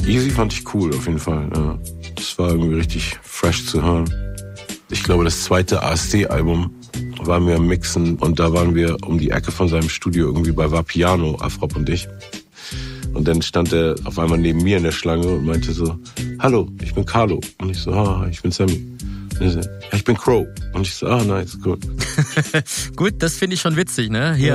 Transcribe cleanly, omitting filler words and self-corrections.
Easy fand ich cool, auf jeden Fall. Ja. Das war irgendwie richtig fresh zu hören. Ich glaube, das zweite ASD-Album waren wir am Mixen und da waren wir um die Ecke von seinem Studio irgendwie bei Vapiano, Afrop und ich. Und dann stand er auf einmal neben mir in der Schlange und meinte so, hallo, ich bin Carlo. Und ich so, ich bin Sammy. Und er so, ich bin Crow. Und ich so, nice, gut. Gut, das finde ich schon witzig, ne? Hier